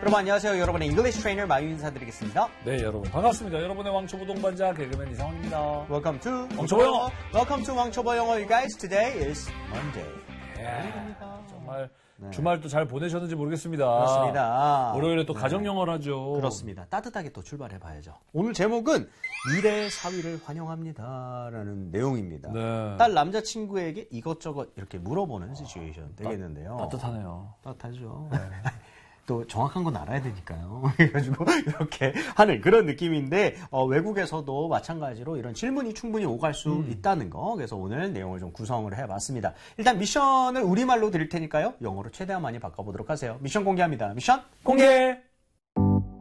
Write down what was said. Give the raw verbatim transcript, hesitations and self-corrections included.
여러분 안녕하세요. 여러분의 잉글리시 트레이너 마유 인사드리겠습니다. 네, 여러분 반갑습니다. 여러분의 왕초보 동반자 개그맨 이상원입니다. Welcome to 왕초보 영어. Welcome to 왕초보 영어. You guys, today is Monday. 예, 정말 네. 주말도 잘 보내셨는지 모르겠습니다. 그렇습니다. 월요일에 또 네. 가정영어를 하죠. 그렇습니다. 따뜻하게 또 출발해봐야죠. 오늘 제목은 미래의 사위를 환영합니다라는 내용입니다. 네. 딸 남자친구에게 이것저것 이렇게 물어보는 시츄에이션 되겠는데요. 따, 따뜻하네요. 따뜻하죠. 네. 또 정확한 건 알아야 되니까요. 그래가지고 이렇게 하는 그런 느낌인데 어, 외국에서도 마찬가지로 이런 질문이 충분히 오갈 수 음. 있다는 거. 그래서 오늘 내용을 좀 구성을 해봤습니다. 일단 미션을 우리말로 드릴 테니까요. 영어로 최대한 많이 바꿔보도록 하세요. 미션 공개합니다. 미션 공개!